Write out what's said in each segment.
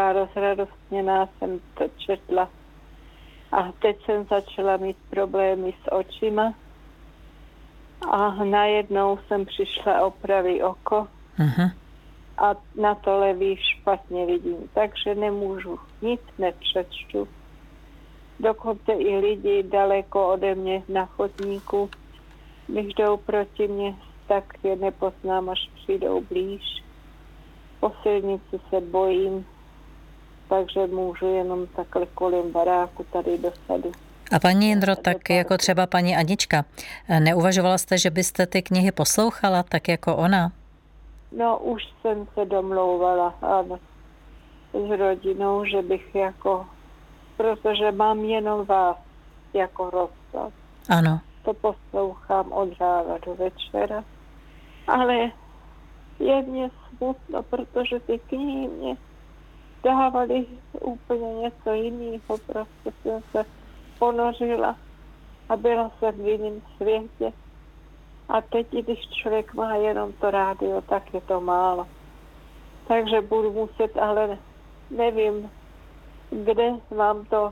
taková rozradostněná jsem to četla. A teď jsem začala mít problémy s očima. A najednou jsem přišla opravit oko. Uh-huh. A na to levý špatně vidím. Takže nemůžu, nic nepřečtu. Dokonce i lidi daleko ode mě na chodníku, když jdou proti mně, tak je nepoznám, až přijdou blíž. Po silnici se bojím, takže můžu jenom takhle kolem baráku tady do sadu. A paní Jindro, tak jako třeba paní Anička, neuvažovala jste, že byste ty knihy poslouchala tak jako ona? No, už jsem se domlouvala, ano, s rodinou, že bych jako, protože mám jenom vás jako rozhlas. Ano. To poslouchám od rána do večera. Ale je mě smutno, protože ty knihy mě dávaly úplně něco jiného. Prostě jsem se ponořila a byla jsem v jiném světě. A teď, když člověk má jenom to rádio, tak je to málo. Takže budu muset, ale nevím, kde mám to,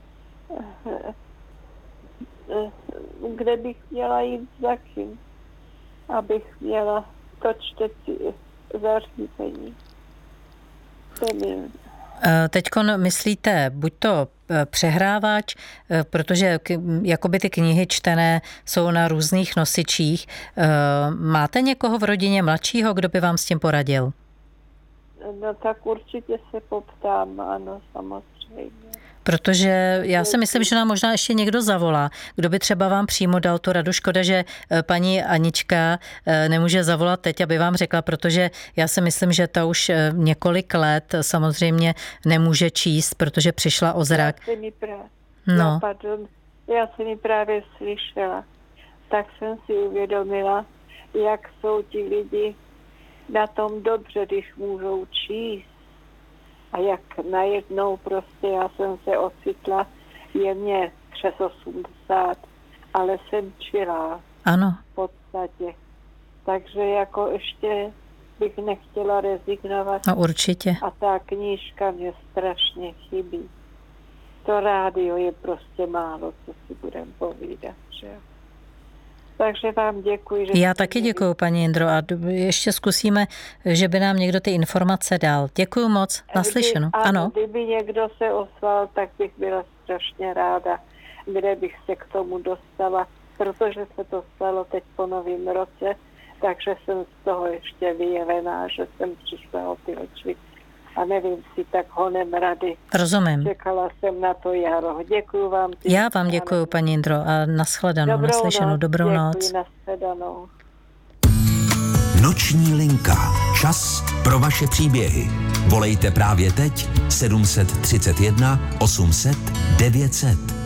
kde bych měla jít za kým, abych měla to čtecí zařízení. Nevím. Teďko myslíte, buď to přehrávač, protože jakoby ty knihy čtené jsou na různých nosičích. Máte někoho v rodině mladšího, kdo by vám s tím poradil? No tak určitě se poptám, ano, samozřejmě. Protože já si myslím, že nám možná ještě někdo zavolá, kdo by třeba vám přímo dal tu radu. Škoda, že paní Anička nemůže zavolat teď, aby vám řekla, protože já si myslím, že ta už několik let samozřejmě nemůže číst, protože přišla o zrak. Já jsem ji právě slyšela. Tak jsem si uvědomila, jak jsou ti lidi na tom dobře, když můžou číst. A jak najednou prostě já jsem se ocitla, je mě přes 80, ale jsem čilá. Ano. V podstatě. Takže jako ještě bych nechtěla rezignovat. No určitě. A ta knížka mě strašně chybí. To rádio je prostě málo, co si budem povídat, že? Takže vám děkuji. Že já taky děkuji, paní Jindro, a ještě zkusíme, že by nám někdo ty informace dal. Děkuji moc, naslyšenou. Ano. Kdyby někdo se ozval, tak bych byla strašně ráda, kde bych se k tomu dostala, protože se to stalo teď po novém roce, takže jsem z toho ještě vyjevená, že jsem přišla o ty oči a nevím si tak honem rady. Rozumím. Čekala jsem na to jaro. Děkuji vám. Já vám děkuji, paní Jindro, a nashledanou, naslyšenou, dobrou noc. Děkuji, nashledanou. Noční linka. Čas pro vaše příběhy. Volejte právě teď 731 800 900.